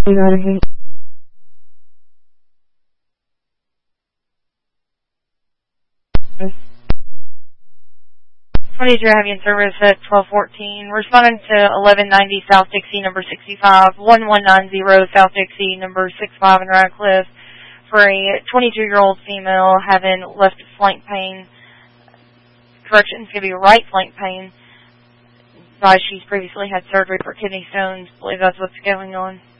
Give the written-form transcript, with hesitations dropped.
You got it. 22 having service at 1214. Responding to 1190 South Dixie, number 65, 1190 South Dixie, number 65 in Radcliffe, for a 22-year-old female having left flank pain. Correction, it's going to be right flank pain. She's previously had surgery for kidney stones. I believe that's what's going on.